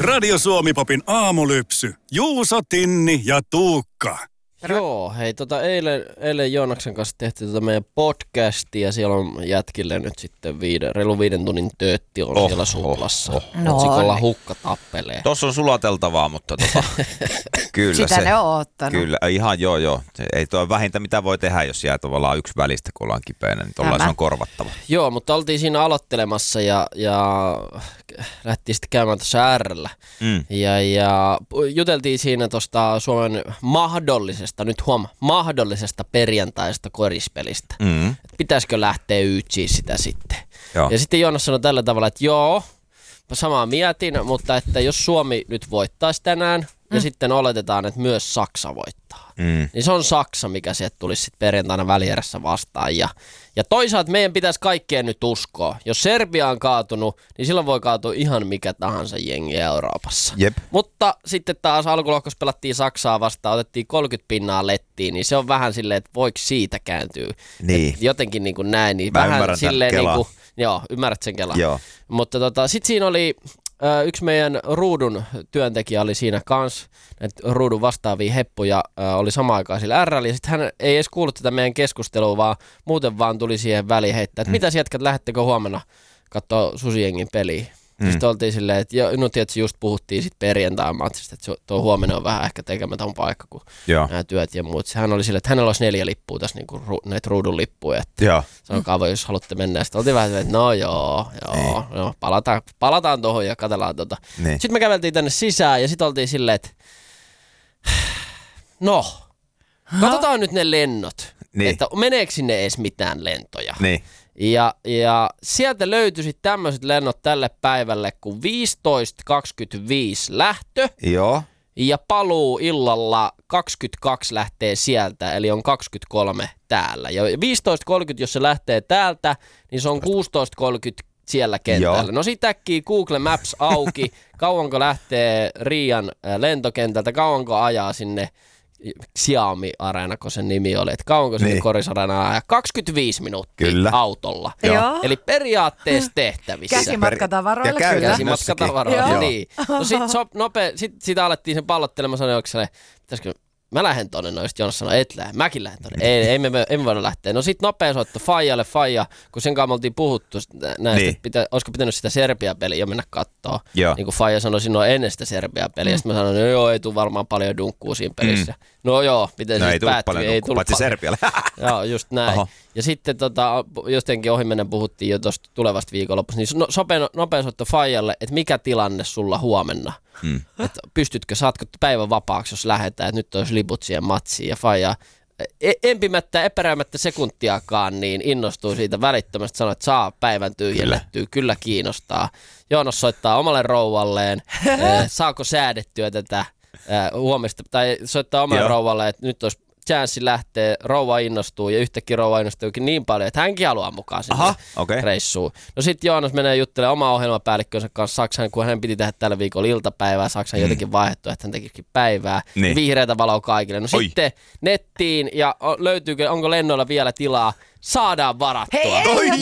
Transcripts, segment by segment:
Radio Suomi-popin aamulypsy. Juuso, Tinni ja Tuukka. Joo, hei eilen Joonaksen kanssa tehtiin meidän podcastia ja siellä on jätkille nyt sitten reilu 5 tunnin töötti on siellä suplassa. Otsikolla Hukka tappelee. Tossa on sulateltavaa, mutta kyllä sitä se. ne on ottanut. Kyllä, ihan joo. Se ei tuo vähintä mitä voi tehdä, jos jää tavallaan yksi välistä, kun ollaan kipeänä, niin tuollainen se on korvattava. Joo, mutta oltiin siinä aloittelemassa ja lähtiin sitten käymään tuossa R:llä. Ja juteltiin siinä tuosta Suomen mahdollisesta perjantaista korispelistä. Pitäisikö lähteä ytsiä sitä sitten. Joo. Ja sitten Joonas sanoi tällä tavalla, että joo, samaa mietin, mutta että jos Suomi nyt voittaisi tänään ja sitten oletetaan, että myös Saksa voittaa. Niin se on Saksa, mikä sieltä tulisi sitten perjantaina välierässä vastaan. Ja toisaalta meidän pitäisi kaikkien nyt uskoa. Jos Serbia on kaatunut, niin silloin voi kaatua ihan mikä tahansa jengi Euroopassa. Jep. Mutta sitten taas alkulohkossa pelattiin Saksaa vastaan, otettiin 30 pinnaa lettiin, niin se on vähän silleen, että voiko siitä kääntyä. Niin. Jotenkin niin kuin näin. Niin mä vähän silleen niin kuin, joo, ymmärrät sen Kelaa. Joo. Mutta sitten siinä oli yksi meidän ruudun työntekijä oli siinä kanssa, näitä ruudun vastaavia heppuja oli samaan aikaan sillä R:llä, ja sitten hän ei edes kuullut tätä meidän keskustelua, vaan muuten vaan tuli siihen väliin heittää, että mitäs jätkät, lähettekö huomenna katsoa Susijengin peliä? Sitten oltiin silleen, että no tietysti just puhuttiin sit perjantain matsista, että tuo huomenna on vähän ehkä tekemätön paikka kuin nämä työt ja muut. Hän oli silleen, että hänellä olisi 4 lippua tässä niinku näitä ruudun lippuja, että sanokaa jos haluatte mennä. Sitten oltiin vähän silleen, että no joo, palataan tuohon ja katsellaan tota. Niin. Sitten me käveltiin tänne sisään ja sitten oltiin silleen, että katsotaan nyt ne lennot, että meneekö sinne edes mitään lentoja. Niin. Ja sieltä löytyisi tämmöiset lennot tälle päivälle kuin 15.25 lähtö. Joo. Ja paluu illalla 22 lähtee sieltä, eli on 23 täällä. Ja 15.30 jos se lähtee täältä, niin se on 16.30 siellä kentällä. Joo. No sit äkkiä Google Maps auki, kauanko lähtee Riian lentokentältä, kauanko ajaa sinne Xiaomi-areena, kun sen nimi oli, että kauanko sinne Korisareenaan ajaa? 25 minuuttia autolla. Joo. Eli periaatteessa tehtävissä. Käsimatkatavaroilla. Käsimatkatavaroilla, niin. No sit alettiin sen pallottelemaan, sanoi, pitäisikö mä lähden tonne, no just Jonas sanoi, et lähde, mäkin lähden tonne. Ei me voida lähteä. No sit nopea soitto Faija, kun sen kanssa me oltiin puhuttu näistä, että olisiko pitänyt sitä Serbia-peliä mennä kattoo. Niin kuin Faija sanoi sinua ennen sitä Serbia-peliä. Sitten mä sanoin, että joo, ei tule varmaan paljon dunkkuu siinä pelissä. No joo, miten siis päättyi. Ei tullut paitsi Serbialle. Joo, just näin. Oho. Ja sitten jotenkin ohimennen puhuttiin jo tuosta tulevasta viikonlopusta, niin nopea soitto Faijalle, että mikä tilanne sulla huomenna? Että pystytkö, saatko päivän vapaaksi, jos lähdetään, että nyt olisi liput siihen matsiin. Ja Faija empimättä, epäröimättä sekuntiakaan, niin innostuu siitä välittömästi, sanoi, että saa päivän tyhjennettyä, kyllä kiinnostaa. Joonas soittaa omalle rouvalleen, saako säädettyä tätä huomista, tai soittaa omalle rouvalle, että nyt olisi chanssi lähtee, rouva innostuu ja yhtäkkiä rouva innostuukin niin paljon, että hänkin haluaa mukaan sinne reissuun. No sit Joonas menee juttelemaan omaa ohjelmapäällikkönsä kanssa Saksan, kun hän piti tehdä tällä viikolla iltapäivää, Saksan jotenkin vaihdettu, että hän tekikin päivää. Niin. Vihreätä valoa kaikille. No sitten nettiin ja löytyykö, onko lennoilla vielä tilaa, saadaan varattua.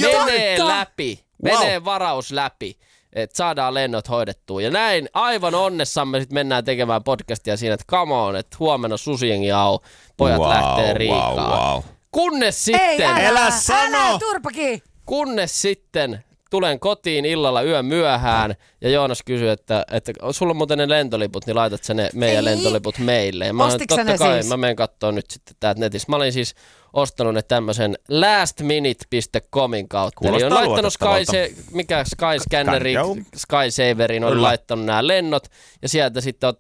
Menee varaus läpi. Että saadaan lennot hoidettua. Ja näin aivan onnessamme sitten mennään tekemään podcastia siinä, että come on, että huomenna Susijengi pojat lähtee Riikaan. Kunnes sitten... Älä turpakin! Kunnes sitten tulen kotiin illalla yön myöhään ja Joonas kysyy, että sulla on muuten ne lentoliput, niin laitat sä ne meidän lentoliput meille. Ostitko ne siis? Mä menen kattoo nyt sitten täältä netissä. Mä olin siis ostanut ne tämmöisen lastminute.comin kautta. Kuulostaa eli on laittanut Skyscannerin, Skysaverin on laittanut nämä lennot ja sieltä sitten